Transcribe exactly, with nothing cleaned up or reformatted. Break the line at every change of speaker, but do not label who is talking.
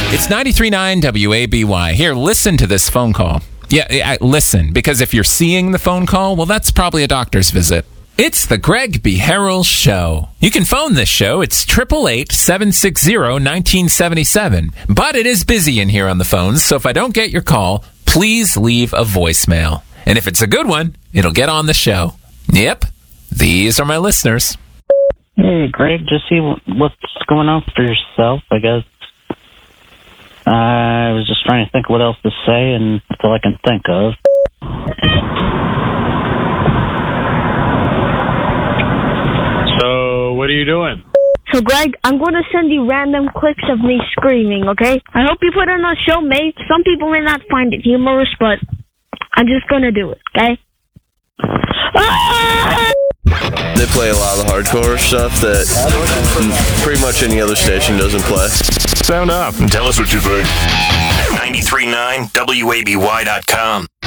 It's ninety-three point nine W A B Y. Here, listen to this phone call. Yeah, yeah, listen, because if you're seeing the phone call, well, that's probably a doctor's visit. It's the Greg B. Harrell Show. You can phone this show. It's eight eight eight, seven six zero, one nine seven seven. But it is busy in here on the phones, so if I don't get your call, please leave a voicemail. And if it's a good one, it'll get on the show. Yep, these are my listeners.
Hey, Greg, just see what's going on for yourself, I guess. Uh, I was just trying to think what else to say, and that's all I can think of.
So, what are you doing?
So, Greg, I'm going to send you random clips of me screaming, okay? I hope you put on a show, mate. Some people may not find it humorous, but I'm just going to do it, okay? Ah!
They play a lot of the hardcore stuff that pretty much any other station doesn't play.
Sound up and tell us what you think.
ninety-three point nine W A B Y dot com.